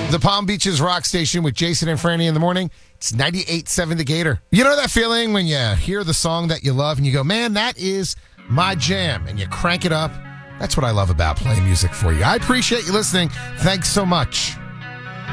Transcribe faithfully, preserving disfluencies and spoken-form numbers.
The Palm Beaches Rock Station with Jason and Franny in the morning. It's ninety-eight point seven The Gator. You know that feeling when you hear the song that you love and you go, man, that is my jam, and you crank it up? That's what I love about playing music for you. I appreciate you listening. Thanks so much.